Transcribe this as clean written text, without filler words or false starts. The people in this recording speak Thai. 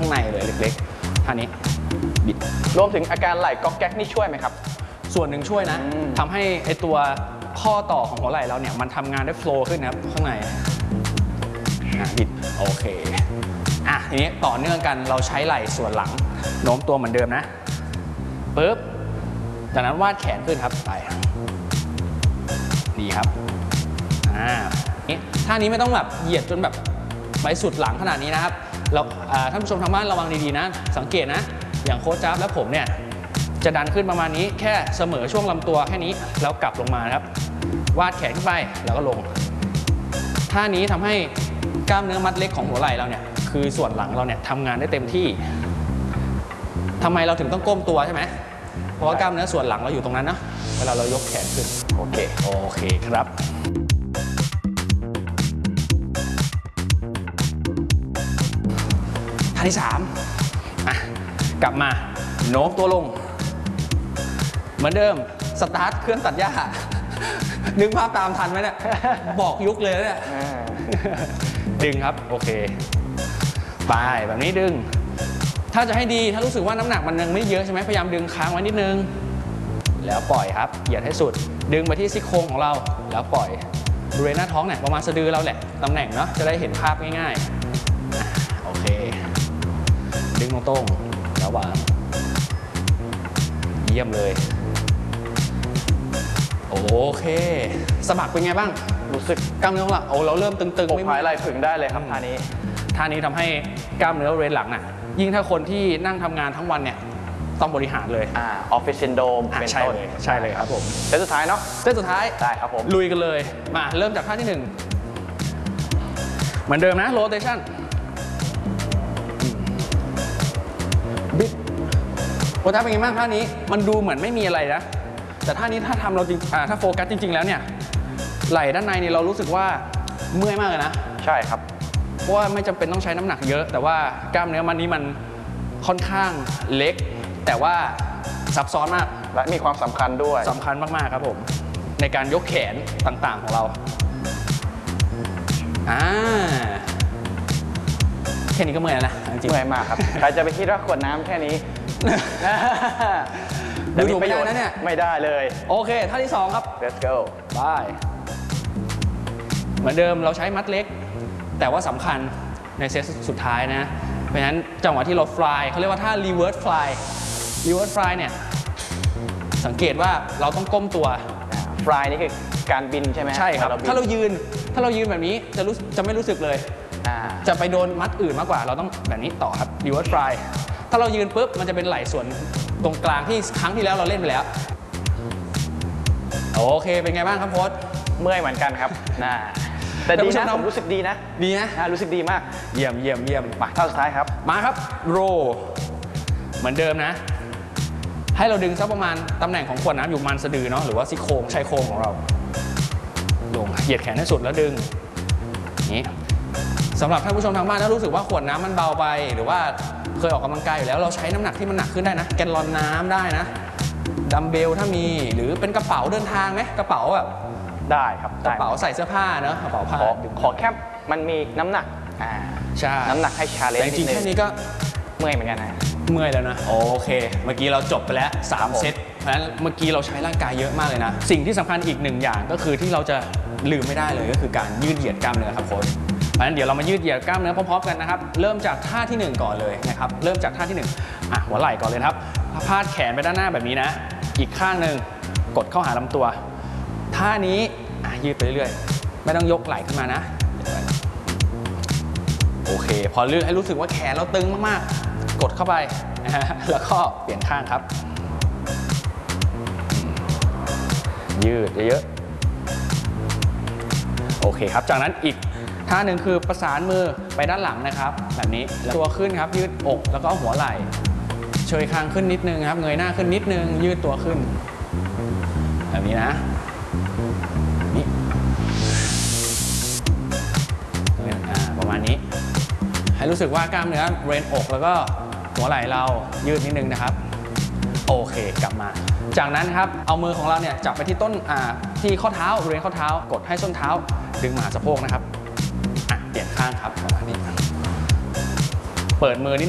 ข้างในเลยเล็กๆท่านี้บิดรวมถึงอาการไหล่ก๊อกแก๊กนี่ช่วยไหมครับส่วนหนึ่งช่วยนะทำให้ไอตัวข้อต่อของหัวไหล่เราเนี่ยมันทำงานได้โฟล์ขึ้นนะครับข้างในบิดโอเคทีนี้ต่อเนื่องกันเราใช้ไหล่ส่วนหลังโน้มตัวเหมือนเดิมนะปึ๊บจากนั้นวาดแขนขึ้นครับไปดีครับท่านี้ไม่ต้องแบบเหยียดจนแบบไปสุดหลังขนาดนี้นะครับเราท่านผู้ชมทางบ้านระวังดีๆนะสังเกตนะอย่างโค้ชจ๊าบและผมเนี่ยจะดันขึ้นประมาณนี้แค่เสมอช่วงลำตัวแค่นี้แล้วกลับลงมาครับวาดแขนขึ้นไปแล้วก็ลงท่านี้ทำให้กล้ามเนื้อมัดเล็กของหัวไหล่เราเนี่ยคือส่วนหลังเราเนี่ยทำงานได้เต็มที่ทำไมเราถึงต้องก้มตัวใช่ไหมเพราะว่ากล้ามเนื้อส่วนหลังเราอยู่ตรงนั้นนะเวลาเรายกแขนขึ้นโอเคครับท่าที่3กลับมาโน้มตัวลงเหมือนเดิมสตาร์ทเครื่องตัดหญ้านึกภาพตามทันไหมเนี่ยบอกยุคเลยเนี่ยดึงครับโอเคไปแบบนี้ดึงถ้าจะให้ดีถ้ารู้สึกว่าน้ำหนักมันยังไม่เยอะใช่ไหมพยายามดึงค้างไว้นิดนึงแล้วปล่อยครับเหยียดให้สุดดึงไปที่ซี่โครงของเราแล้วปล่อยบริเวณหน้าท้องเนี่ยประมาณสะดือเราแหละตำแหน่งเนาะจะได้เห็นภาพง่ายๆโอเคดึงตรงๆแล้ววางเยี่ยมเลยโอเคสะบักเป็นไงบ้างรู้สึกกล้ามเนื้อหลังเราเริ่มตึงๆไม่หายไหล่ผึ่งได้เลยครับท่านี้ทำให้กล้ามเนื้อบริเวณหลังน่ะยิ่งถ้าคนที่นั่งทำงานทั้งวันเนี่ยต้องบริหารเลยออฟฟิศซินโดรมเป็นต้นใช่เลยครับผมเซตสุดท้ายเนาะเซตสุดท้ายได้ครับผมลุยกันเลยมาเริ่มจากท่าที่1เหมือนเดิมนะโรเทชั่นบิดโอ้ท่าเป็นไงบ้างท่านี้มันดูเหมือนไม่มีอะไรนะแต่ท่านี้ถ้าทำเราจริงถ้าโฟกัสจริงๆแล้วเนี่ยไหล่ด้านในเนี่ยเรารู้สึกว่าเมื่อยมากเลยนะใช่ครับเพราะว่าไม่จำเป็นต้องใช้น้ำหนักเยอะแต่ว่ากล้ามเนื้อมันนี้มันค่อนข้างเล็กแต่ว่าซับซ้อนมากและมีความสำคัญด้วยสำคัญมากๆครับผมในการยกแขนต่างๆของเราแค่นี้ก็เมื่อยแล้วนะจริงเมื่อยมากครับใครจะไปคิดว่าขวดน้ำแค่นี้ดูถูกไม่ได้นะเนี่ยไม่ได้เลยโอเคท่าที่2ครับ let's go ไปเหมือนเดิมเราใช้มัดเล็กแต่ว่าสำคัญในเซตสุดท้ายนะเพราะฉะนั้นจังหวะที่เราฟลายเขาเรียกว่าท่า reverse fly เนี่ยสังเกตว่าเราต้องก้มตัว fly นี่คือการบินใช่ไหมใช่ครับถ้าเรายืนแบบนี้จะไม่รู้สึกเลยจะไปโดนมัดอื่นมากกว่าเราต้องแบบนี้ต่อครับ reverse fly ถ้าเรายืนปุ๊บมันจะเป็นไหล่ส่วนตรงกลางที่ครั้งที่แล้วเราเล่นไปแล้วโอเคเป็นไงบ้างครับโค้ชเมื่อยเหมือนกันครับแต่ดีนะผมรู้สึกดีนะรู้สึกดีมากเยี่ยมมาท่าสุดท้ายครับมาครับโรเหมือนเดิมนะให้เราดึงสักประมาณตำแหน่งของขวดน้ำอยู่มันสะดือเนาะหรือว่าซี่โครงชายโครงของเราลงเหยียดแขนให้สุดแล้วดึงนี้สำหรับท่านผู้ชมทางบ้านถ้ารู้สึกว่าขวดน้ำมันเบาไปหรือว่าเคยออกกำลังกายอยู่แล้วเราใช้น้ำหนักที่มันหนักขึ้นได้นะแกลลอนน้ำได้นะดัมเบลถ้ามีหรือเป็นกระเป๋าเดินทางไหมกระเป๋าแบบได้ครับกระเป๋าใส่เสื้อผ้าเนอะกระเป๋าผ้าขอแค่มันมีน้ำหนักใช่น้ำหนักให้ชาเลนจ์จริงๆแค่นี้ก็เมื่อยเหมือนกันนะเมื่อยแล้วนะโอเคเมื่อกี้เราจบไปแล้ว3เซตเพราะฉะนั้นเมื่อกี้เราใช้ร่างกายเยอะมากเลยนะสิ่งที่สำคัญอีก1อย่างก็คือที่เราจะลืมไม่ได้เลยก็คือการยืดเหยียดกล้ามเนื้อครับโค้ชเพราะฉะนั้นเดี๋ยวเรามายืดเหยียดกล้ามเนื้อพร้อมๆกันนะครับเริ่มจากท่าที่1ก่อนเลยนะครับเริ่มจากท่าที่1หัวไหล่ก่อนเลยครับพาดแขนไปด้านหน้าแบบนี้นะอีกข้างหนึ่งกดเข้าหาลำตัวท่านี้ยืดไปเรื่อยๆไม่ต้องยกไหล่ขึ้นมานะโอเคพอให้รู้สึกว่าแขนเราตึงมากๆกดเข้าไปแล้วก็เปลี่ยนข้างครับยืดเยอะๆโอเคครับจากนั้นอีกท่าหนึ่งคือประสานมือไปด้านหลังนะครับแบบนี้ตัวขึ้นครับยืดอกแล้วก็หัวไหล่เชยคางขึ้นนิดนึงครับเงยหน้าขึ้นนิดนึงยืดตัวขึ้นแบบนี้นะนี่ประมาณนี้ให้รู้สึกว่ากล้ามเนื้อบริเวณอกแล้วก็หัวไหล่เรายืดนิดนึงนะครับโอเคกลับมาจากนั้นครับเอามือของเราเนี่ยจับไปที่ต้นที่ข้อเท้าบริเวณข้อเท้ากดให้ส้นเท้าดึงมาหาสะโพกนะครับเปลี่ยนข้างครับประมาณนี้เปิดมือนิด